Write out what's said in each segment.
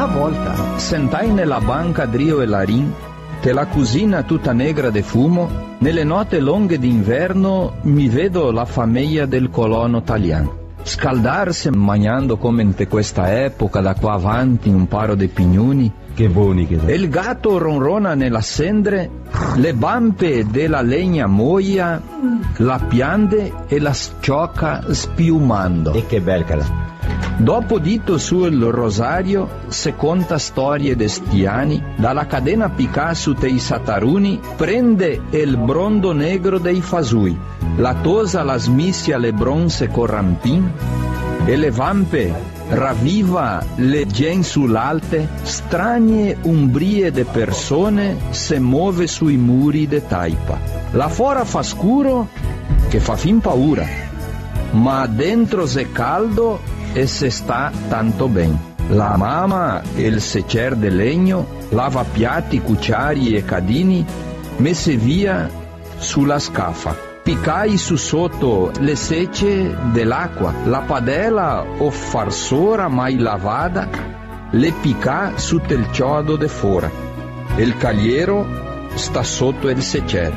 una volta sentai nella banca Drio e Larin, te la cucina tutta negra de fumo, nelle notte lunghe d'inverno mi vedo la famiglia del colono italiano. Scaldarsi mangiando come in questa epoca, da qua avanti un paro di pignoni. Che buoni che sono. E il gatto ronrona nella cendre, le bampe della legna muoia, la piande e la sciocca spiumando. E che bel calà. Dopo dito sul rosario, se conta storie destiani, dalla cadena picà su dei sataruni, prende il brondo negro dei fasui, la tosa la smissia le bronze con rampin, e le vampe ravviva le gen sull'alte, stranie umbrie de persone se muove sui muri de taipa. La fora fa scuro, che fa fin paura, ma dentro se caldo e se sta tanto ben. La mamma e il secer de legno lava piatti, cucciari e cadini messe via sulla scafa. Picai su sotto le secce dell'acqua, la padella o farsora mai lavada le picà sotto il chiodo de fora. Il cagliero sta sotto il secer.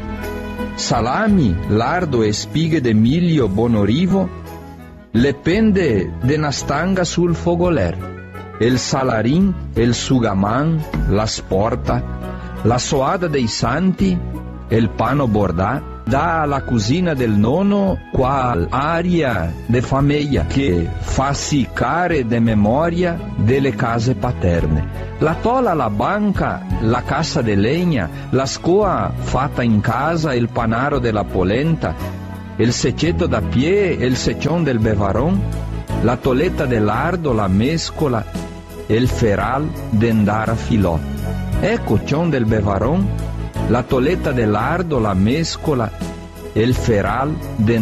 Salami, lardo e spighe de miglio bonorivo le pende de una stanga sul fogoler. Il salarin, il sugaman, la sporta, la soada dei santi, il pano bordà, dà alla cucina del nonno qual aria de famiglia che fa siccare de memoria delle case paterne. La tola, la banca, la cassa de legna, la scoa fatta in casa, il panaro della polenta, il secetto da pie, il seccion del bevaron, la toletta dell'ardo, la mescola, il feral d'andare a filò. Ecco cion del bevaron, la toletta dell'ardo, la mescola e il feral